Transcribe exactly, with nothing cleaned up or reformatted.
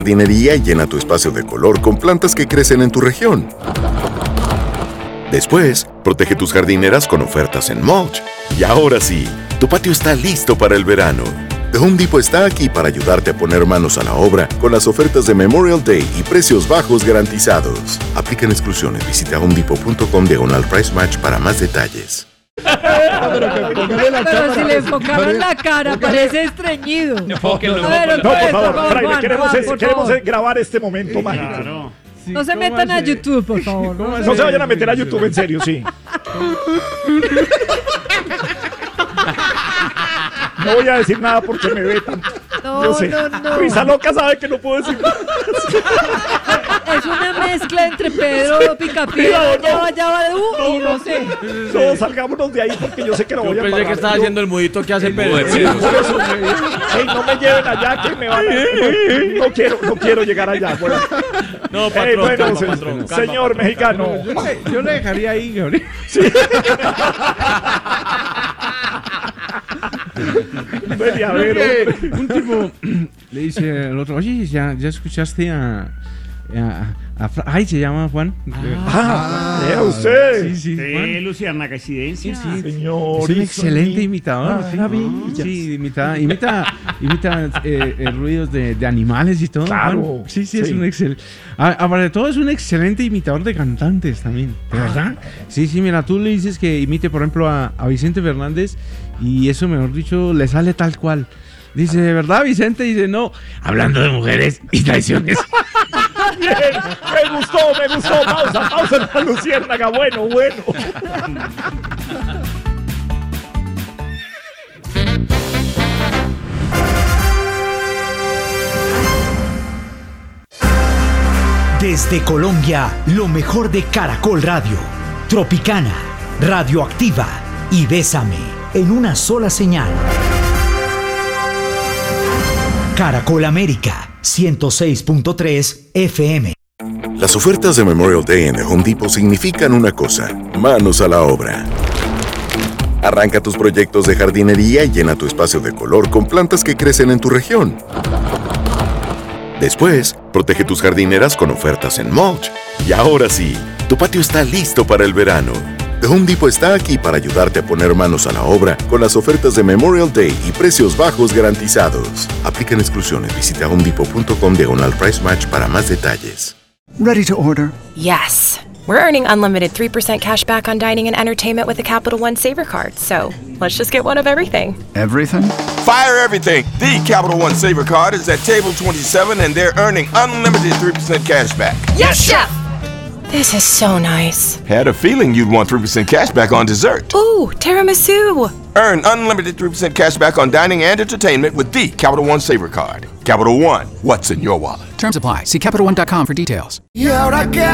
jardinería y llena tu espacio de color con plantas que crecen en tu región. Después, protege tus jardineras con ofertas en mulch. Y ahora sí, tu patio está listo para el verano. The Home Depot está aquí para ayudarte a poner manos a la obra con las ofertas de Memorial Day y precios bajos garantizados. Aplican exclusiones. Visita homedepot.com diagonal price match para más detalles. Pero si le enfocaron la cara, parece estreñido. Enfóquenlo. No, por favor, Fraile, queremos, es, queremos es grabar este momento mágico. Claro. Sí, no se metan a YouTube, por favor. No, no se vayan a meter a YouTube, en serio, sí. No voy a decir nada porque me vetan. No, Yo sé. no, no. Risa loca sabe que no puedo decir nada. Es una mezcla entre Pedro Picapiedra, No, no. Yaba Yaba de U y no sé. No, salgámonos de ahí porque yo sé que lo voy Yo a pensé pagar. que estaba Yo- haciendo el mudito que hace Pedro. Por eso me- Ey, no me lleven allá que me van a... No, no quiero, no quiero llegar allá. Bueno, No, Ey, patrón, bueno, calma, se- patrón, calma, señor patrón, mexicano. Yo le, yo le dejaría ahí, Gabriel. Vení a ver, Eh, hombre. un tipo le dice al otro, oye, ¿ya, ya escuchaste a, a, a Fra- ay, se llama Juan? Ah, vea usted. Sí, sí, Sí, Juan. Luciana, coincidencia. Sí, sí. Señor. Es un excelente imitador. sí. Maravillas. Sí, imita, imita, imita eh, eh, ruidos de, de animales y todo. Claro, Juan. Sí, sí, es sí. un excelente. Aparte de todo, es un excelente imitador de cantantes también. ¿De verdad? Sí, sí, mira, tú le dices que imite, por ejemplo, a, a Vicente Fernández y eso, mejor dicho, le sale tal cual. Dice, ¿de verdad, Vicente? Dice, no, hablando de mujeres y traiciones. Bien, me gustó, me gustó. Pausa, pausa en la luciérnaga. Bueno, bueno. Desde Colombia, lo mejor de Caracol Radio, Tropicana, Radioactiva y Bésame en una sola señal. Caracol América, ciento seis punto tres F M. Las ofertas de Memorial Day en The Home Depot significan una cosa: manos a la obra. Arranca tus proyectos de jardinería y llena tu espacio de color con plantas que crecen en tu región. Después, protege tus jardineras con ofertas en mulch. Y ahora sí, tu patio está listo para el verano. The Home Depot está aquí para ayudarte a poner manos a la obra con las ofertas de Memorial Day y precios bajos garantizados. Aplican exclusiones. Visita homedepot.com diagonal price match para más detalles. Ready to order. Yes. We're earning unlimited three percent cash back on dining and entertainment with the Capital One Saver Card. So let's just get one of everything. Everything? Fire everything. The Capital One Saver Card is at table twenty-seven and they're earning unlimited three percent cash back. Yes, Chef! This is so nice. Had a feeling you'd want three percent cash back on dessert. Ooh, tiramisu! Earn unlimited three percent cash back on dining and entertainment with the Capital One Saver Card. Capital One, what's in your wallet? Terms apply. See Capital One dot com for details. ¿Y ahora qué